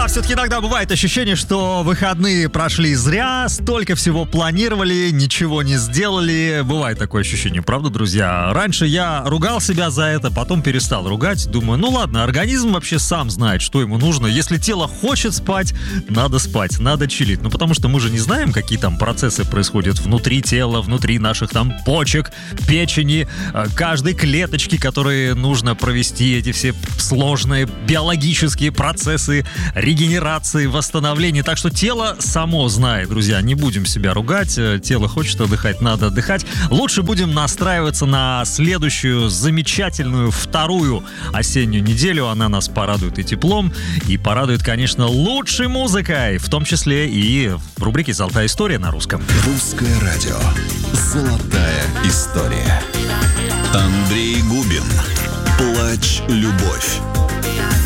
Да, все-таки иногда бывает ощущение, что выходные прошли зря, столько всего планировали, ничего не сделали. Бывает такое ощущение, правда, друзья? Раньше я ругал себя за это, потом перестал ругать. Думаю, ну ладно, организм вообще сам знает, что ему нужно. Если тело хочет спать, надо чилить. Ну, потому что мы же не знаем, какие там процессы происходят внутри тела, внутри наших там почек, печени, каждой клеточки, которые нужно провести, эти все сложные биологические процессы регенерации, восстановления. Так что тело само знает, друзья. Не будем себя ругать. Тело хочет отдыхать, надо отдыхать. Лучше будем настраиваться на следующую замечательную вторую осеннюю неделю. Она нас порадует и теплом, и порадует, конечно, лучшей музыкой, в том числе и в рубрике «Золотая история» на русском. Русское радио. Золотая история. Андрей Губин. Плачь, любовь.